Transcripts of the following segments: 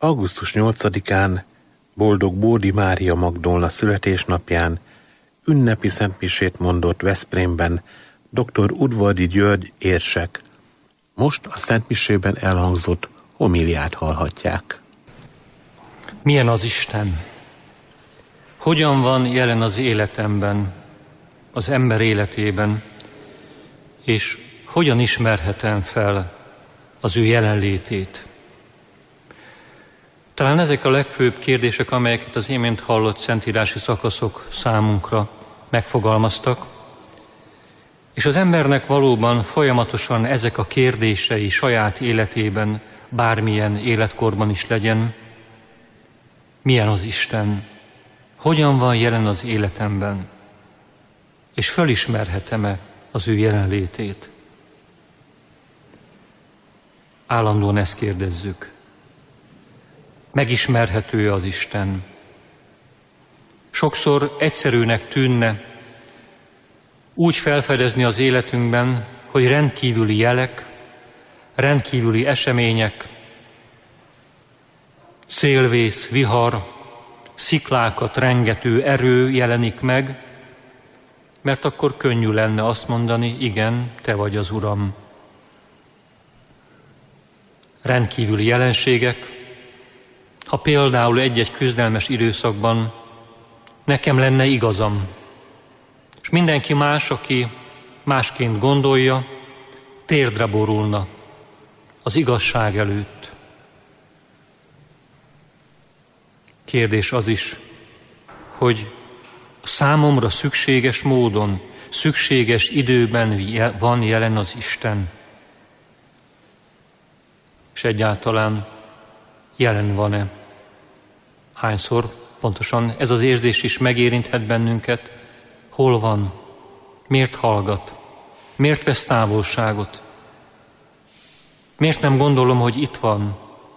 Augusztus 8-án, boldog Bódi Mária Magdolna születésnapján ünnepi szentmisét mondott Veszprémben dr. Udvardi György érsek. Most a szentmisében elhangzott homíliát hallhatják. Milyen az Isten? Hogyan van jelen az életemben, az ember életében, és hogyan ismerhetem fel az ő jelenlétét? Talán ezek a legfőbb kérdések, amelyeket az imént hallott szentírási szakaszok számunkra megfogalmaztak, és az embernek valóban folyamatosan ezek a kérdései saját életében, bármilyen életkorban is legyen. Milyen az Isten? Hogyan van jelen az életemben? És fölismerhetem-e az ő jelenlétét? Állandóan ezt kérdezzük. Megismerhető az Isten? Sokszor egyszerűnek tűnne úgy felfedezni az életünkben, hogy rendkívüli jelek, rendkívüli események, szélvész, vihar, sziklákat rengető erő jelenik meg, mert akkor könnyű lenne azt mondani, igen, te vagy az Uram. Rendkívüli jelenségek, ha például egy-egy küzdelmes időszakban nekem lenne igazam, és mindenki más, aki másként gondolja, térdre borulna az igazság előtt. Kérdés az is, hogy számomra szükséges módon, szükséges időben van jelen az Isten, és egyáltalán jelen van-e? Hányszor pontosan ez az érzés is megérinthet bennünket? Hol van? Miért hallgat? Miért vesz távolságot? Miért nem gondolom, hogy itt van?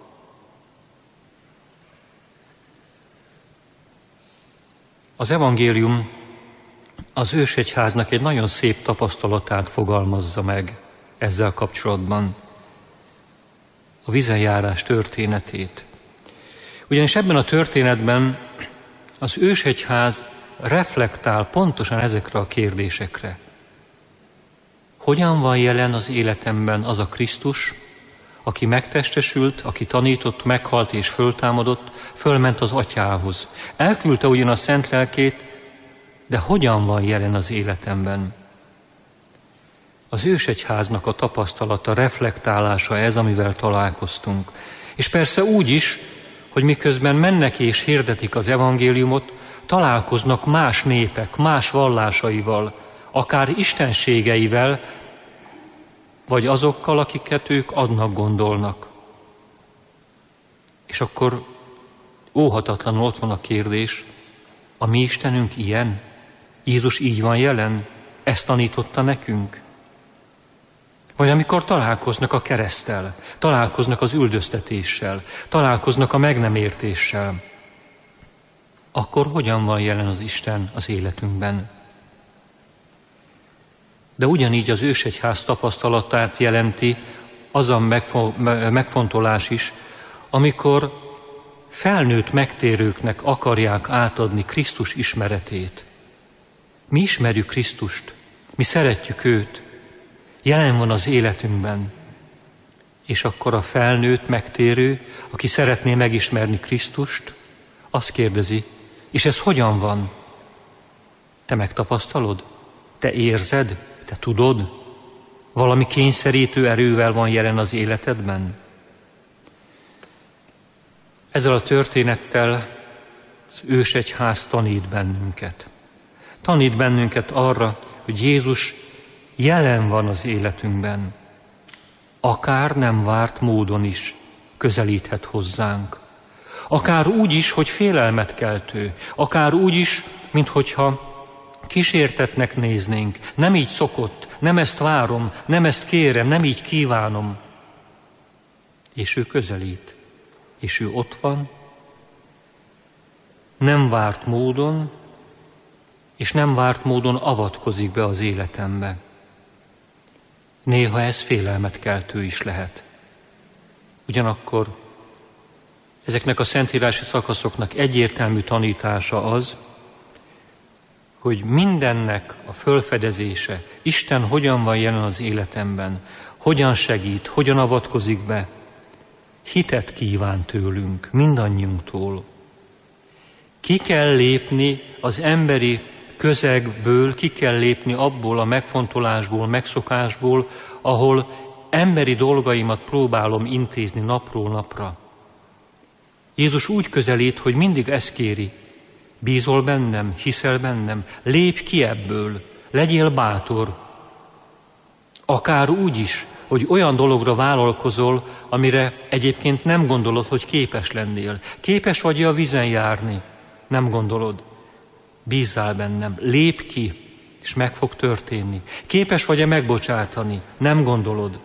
Az evangélium az ősegyháznak egy nagyon szép tapasztalatát fogalmazza meg ezzel kapcsolatban. A vízenjárás történetét. Ugyanis ebben a történetben az ősegyház reflektál pontosan ezekre a kérdésekre. Hogyan van jelen az életemben az a Krisztus, aki megtestesült, aki tanított, meghalt és föltámadott, fölment az Atyához. Elküldte ugyan a Szent Lelkét, de hogyan van jelen az életemben? Az ősegyháznak a tapasztalata, reflektálása ez, amivel találkoztunk. És persze úgy is, hogy miközben mennek és hirdetik az evangéliumot, találkoznak más népek, más vallásaival, akár istenségeivel, vagy azokkal, akiket ők adnak gondolnak. És akkor óhatatlanul ott van a kérdés, a mi Istenünk ilyen? Jézus így van jelen? Ezt tanította nekünk? Vagy amikor találkoznak a kereszttel, találkoznak az üldöztetéssel, találkoznak a meg nem értéssel, akkor hogyan van jelen az Isten az életünkben? De ugyanígy az ősegyház tapasztalatát jelenti az a megfontolás is, amikor felnőtt megtérőknek akarják átadni Krisztus ismeretét. Mi ismerjük Krisztust, mi szeretjük őt, jelen van az életünkben, és akkor a felnőtt megtérő, aki szeretné megismerni Krisztust, azt kérdezi, és ez hogyan van? Te megtapasztalod? Te érzed? Te tudod? Valami kényszerítő erővel van jelen az életedben? Ezzel a történettel az ősegyház tanít bennünket. Tanít bennünket arra, hogy Jézus jelen van az életünkben. Akár nem várt módon is közelíthet hozzánk. Akár úgy is, hogy félelmet keltő. Akár úgy is, minthogyha kísértetnek néznénk. Nem így szokott, nem ezt várom, nem ezt kérem, nem így kívánom. És ő közelít. És ő ott van, nem várt módon, és nem várt módon avatkozik be az életembe. Néha ez félelmet keltő is lehet. Ugyanakkor Ezeknek a szentírási szakaszoknak egyértelmű tanítása az, hogy mindennek a fölfedezése, Isten hogyan van jelen az életemben, hogyan segít, hogyan avatkozik be, hitet kíván tőlünk, mindannyiunktól. Ki kell lépni az emberi közegből, ki kell lépni abból a megfontolásból, megszokásból, ahol emberi dolgaimat próbálom intézni napról napra. Jézus úgy közelít, hogy mindig ezt kéri. Bízol bennem, hiszel bennem, lépj ki ebből, legyél bátor. Akár úgy is, hogy olyan dologra vállalkozol, amire egyébként nem gondolod, hogy képes lennél. Képes vagy a vízen járni, nem gondolod. Bízzál bennem, lépj ki, és meg fog történni. Képes vagy-e megbocsátani, nem gondolod.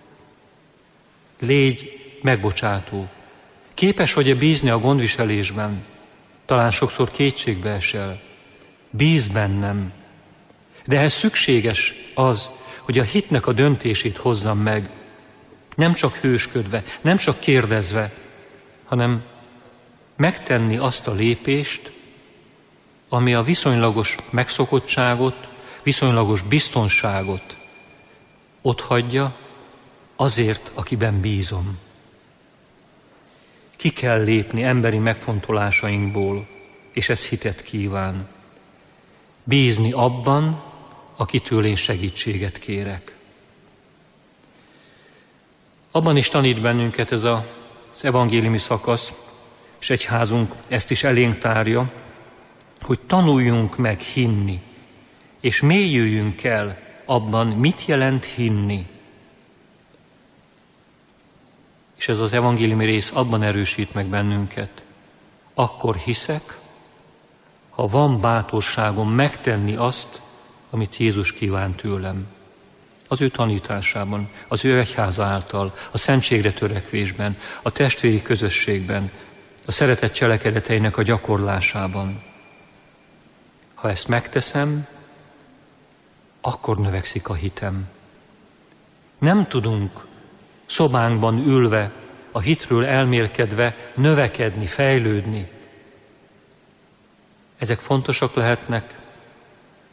Légy megbocsátó. Képes vagy-e bízni a gondviselésben? Talán sokszor kétségbe esel. Bízz bennem. De ehhez szükséges az, hogy a hitnek a döntését hozzam meg. Nem csak hősködve, nem csak kérdezve, hanem megtenni azt a lépést, ami a viszonylagos megszokottságot, viszonylagos biztonságot otthagyja azért, akiben bízom. Ki kell lépni emberi megfontolásainkból, és ez hitet kíván. Bízni abban, akitől én segítséget kérek. Abban is tanít bennünket ez az evangéliumi szakasz, és egyházunk ezt is elénk tárja, hogy tanuljunk meg hinni, és mélyüljünk el abban, mit jelent hinni. És ez az evangéliumi rész abban erősít meg bennünket. Akkor hiszek, ha van bátorságom megtenni azt, amit Jézus kíván tőlem. Az ő tanításában, az ő egyháza által, a szentségre törekvésben, a testvéri közösségben, a szeretet cselekedeteinek a gyakorlásában. Ha ezt megteszem, akkor növekszik a hitem. Nem tudunk szobánkban ülve, a hitről elmélkedve növekedni, fejlődni. Ezek fontosak lehetnek,